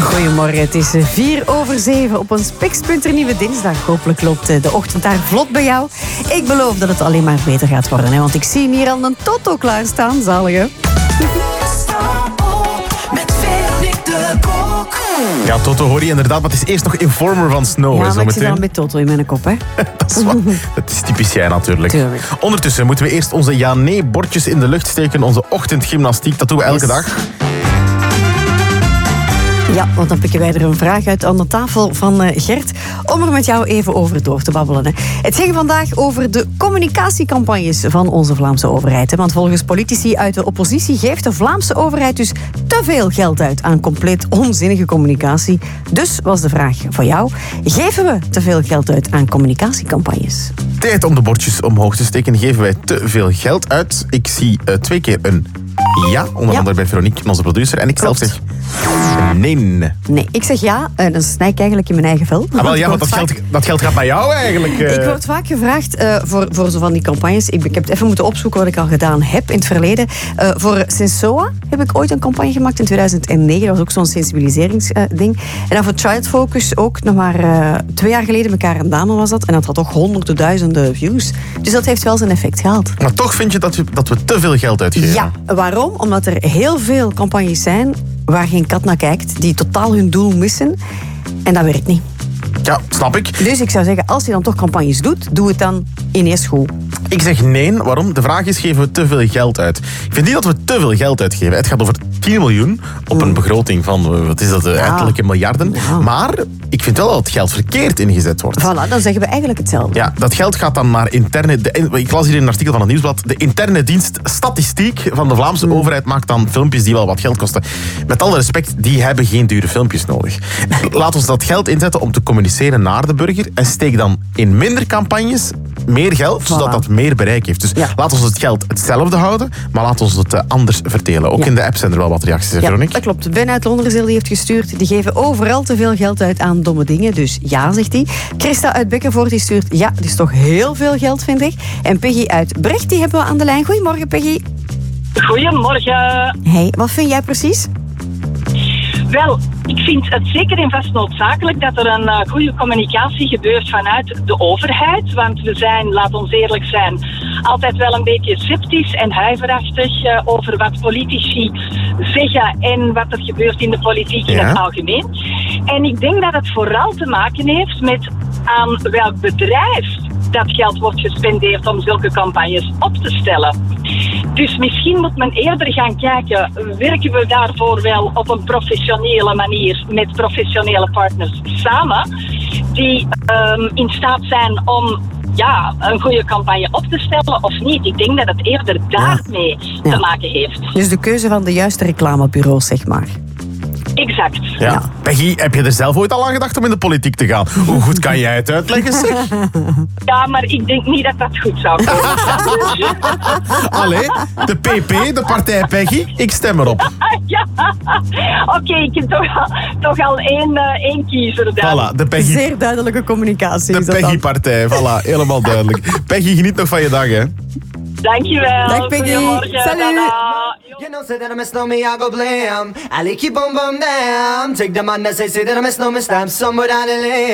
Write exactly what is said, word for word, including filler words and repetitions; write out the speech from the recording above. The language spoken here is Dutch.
Goedemorgen, het is vier over zeven op een spiksplinternieuwe dinsdag. Hopelijk loopt de ochtend daar vlot bij jou. Ik beloof dat het alleen maar beter gaat worden, hè, want ik zie hier al een Toto klaarstaan, zalige. Ja, Toto hoor je inderdaad, maar het is eerst nog Informer van Snow. Ja, hè, maar ik zit meteen. al met Toto in mijn kop, hè. Dat is, wat, dat is typisch jij natuurlijk. Tuurlijk. Ondertussen moeten we eerst onze ja-nee-bordjes in de lucht steken. Onze ochtendgymnastiek, dat doen we elke Yes. dag. Ja, want dan pikken wij er een vraag uit aan de tafel van uh, Gert, om er met jou even over door te babbelen. Hè. Het ging vandaag over de communicatiecampagnes van onze Vlaamse overheid. Hè. Want volgens politici uit de oppositie geeft de Vlaamse overheid dus te veel geld uit aan compleet onzinnige communicatie. Dus was de vraag voor jou, geven we te veel geld uit aan communicatiecampagnes? Tijd om de bordjes omhoog te steken. Geven wij te veel geld uit? Ik zie uh, twee keer een ja, onder Ja. andere bij Veronique, onze producer. En ik zelf Klopt. zeg nee. Nee, ik zeg ja, en dan snij ik eigenlijk in mijn eigen vel. Ah, wel, ja, Ik want word dat vaak- geld, dat geld gaat naar jou eigenlijk. eh. Ik word vaak gevraagd uh, voor, voor zo van die campagnes. Ik, ik heb het even moeten opzoeken wat ik al gedaan heb in het verleden. Uh, voor Sensoa heb ik ooit een campagne gemaakt in tweeduizend negen. Dat was ook zo'n sensibiliseringsding. Uh, en dan voor Child Focus ook nog maar uh, twee jaar geleden. Mekaar en Dame was dat. En dat had toch honderden duizenden views. Dus dat heeft wel zijn effect gehad. Maar toch vind je dat we, dat we te veel geld uitgeven? Ja, waarom? Omdat er heel veel campagnes zijn waar geen kat naar kijkt, die totaal hun doel missen. En dat werkt niet. Ja, snap ik. Dus ik zou zeggen, als je dan toch campagnes doet, doe het dan ineens goed. Ik zeg nee. Waarom? De vraag is, geven we te veel geld uit? Ik vind niet dat we te veel geld uitgeven. Het gaat over tien miljoen op een begroting van, wat is dat, Ja. ettelijke miljarden. Ja. Maar ik vind wel dat het geld verkeerd ingezet wordt. Voilà, dan zeggen we eigenlijk hetzelfde. Ja, dat geld gaat dan naar interne... De, ik las hier in een artikel van het Nieuwsblad. De interne dienst statistiek van de Vlaamse overheid maakt dan filmpjes die wel wat geld kosten. Met alle respect, die hebben geen dure filmpjes nodig. Laat ons dat geld inzetten om te communiceren naar de burger en steek dan in minder campagnes meer geld, zodat Voilà. dat meer bereik heeft. Dus Ja. laat ons het geld hetzelfde houden, maar laat ons het uh, anders verdelen. Ook Ja. in de app zijn er wel wat reacties, hè, Ja, Veronique? dat klopt. Ben uit Londerzeel die heeft gestuurd. Die geven overal te veel geld uit aan domme dingen. Dus ja, zegt hij. Christa uit Bekkenvoort die stuurt ja, dat is toch heel veel geld, vind ik. En Peggy uit Brecht, die hebben we aan de lijn. Goedemorgen, Peggy. Goedemorgen. Hey, wat vind jij precies? Wel, ik vind het zeker en vast noodzakelijk dat er een uh, goede communicatie gebeurt vanuit de overheid. Want we zijn, laat ons eerlijk zijn, altijd wel een beetje sceptisch en huiverachtig uh, over wat politici zeggen en wat er gebeurt in de politiek in Ja. het algemeen. En ik denk dat het vooral te maken heeft met aan welk bedrijf dat geld wordt gespendeerd om zulke campagnes op te stellen. Dus misschien moet men eerder gaan kijken, werken we daarvoor wel op een professionele manier met professionele partners samen, die um, in staat zijn om ja, een goede campagne op te stellen of niet. Ik denk dat het eerder daarmee Ja. te maken heeft. Dus de keuze van de juiste reclamebureaus, zeg maar. Exact. Ja. Ja. Peggy, heb je er zelf ooit al aan gedacht om in de politiek te gaan? Hoe goed kan jij het uitleggen, zeg? Ja, maar ik denk niet dat dat goed zou komen. Allee, de P P, de partij Peggy, ik stem erop. Ja, oké, ik heb toch al, toch al één, uh, één kiezer dan. Voilà, de Peggy, Zeer duidelijke communicatie de is dat dan. Peggy-partij. Voilà, helemaal duidelijk. Peggy, geniet nog van je dag, hè. Dankjewel. Dag, Peggy. Goedemorgen. Salut. Dada. You know, say that I'm a snowman, I go blam. I like you, boom, boom, damn. Take the man that say, say that I'm a snowman, stamp somewhere down the lane.